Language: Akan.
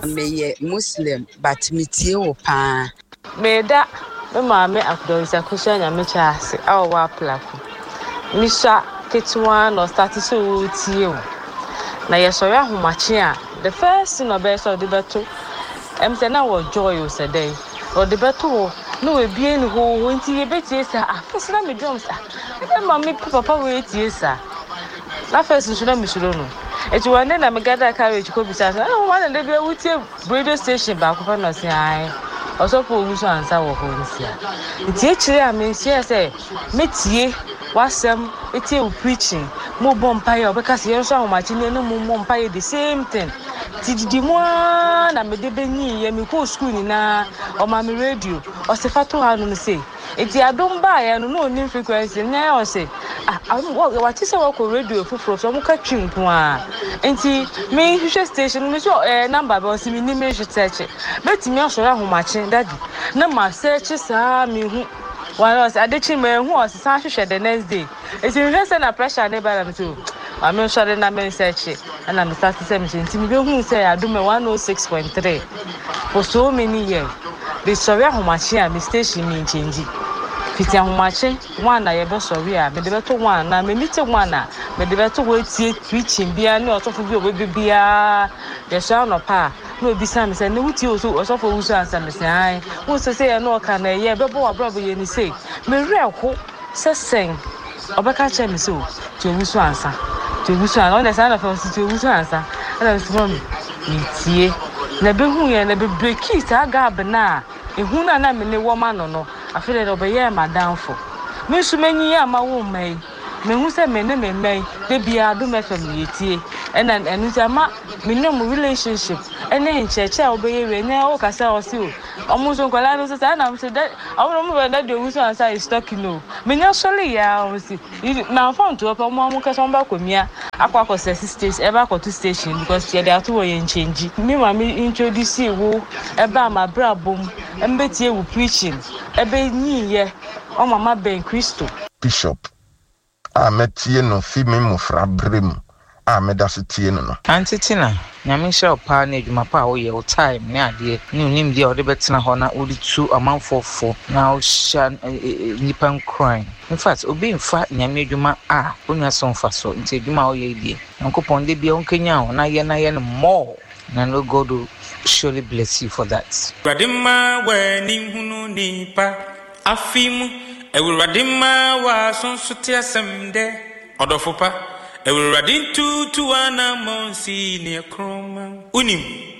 me Muslim but metie wo pa. Meda me maame akdonsa kusha nya me chaase awa plako. Misha ketwa no start so tie wo. Na yesori ahomache a the first thing obey so the beto. Say na wo joy o say dey. O the beto no we bien ho nti ye betie sa afese na me drums e ma me papa we tie sa na first nso na me suro no eti wane na me gather carriage ko bisa sa wane na dey wutie radio station ba ko fa no say ai osofo wuso ansa wo ho nsia nti ekire a me nsia say metie wasem etie u preaching mo bompa ye obeka se yenso ahomachi ne no mo bompa ye the same thing tididi mo na me de benyi ye me ko school ni na o ma me radio o se fato ha no say eti adom ba ye no no ni frequency na o say what is our radio fufuro so mo ka twinko a enti me hwehwe station me so number be o se me ni me hwetche betimi asoro ahomachi daddy na ma search sa me hu one was adechi me hu o se san hwehwe the next day eti me say na pressure na ba na me too I'm sure na me search and I'm start to say me enti me hu say adom 106.3 for so many years the sorry ahomachi a me station me change fiti ahomachi one na ye be sorry a me de beto one na me meet one na me de beto we tie preaching bia na otofo bi obi bia ye sha no pa no bi sam say na wuti o so osofo wuso ansa me say ai wo so say na o ka na ye be bo abrobo ye ni say me reko sesen obeka che me so to wuso ansa to wuso an on the side of us to wuso ansa and so me tie na be hu ye na be break it aga na ehu na me ne wo ma no afele do be ye madamfo me su manyi ya ma wo mai me hu se me ne me mai de bia do me fam yetie and enu se ma me no relationship ene ncheche a obeye we ne o kasa o si o omuso nkola no se na me se that omo me na de wuso ansa is talking no me nya sole ya o si na phone to opa mo kasa mba komia akwa station eba to station because ye dey ato wo ye change me ma me introduce wo eba ma brabom embetie wo preaching ebe nyi ye o mama Ben Christo Bishop ametie no fi me mufra brem amedasetie no antitina nyame hye pa na adwuma pa wo ye wo time ne ade ne unim dia ode betena ho na odi tu amanfofo na wo sha nipa nkran in fact obi mfa nyame adwuma onya so mfa so nti adwuma wo ye die nkopon de bia onkanya ho na ye no more na no God will surely bless you for that. Radima we ni hunu nipa afimu ewuradima wa sonsote asemde odofopa ewuradin tu ana monsi ne kroma unim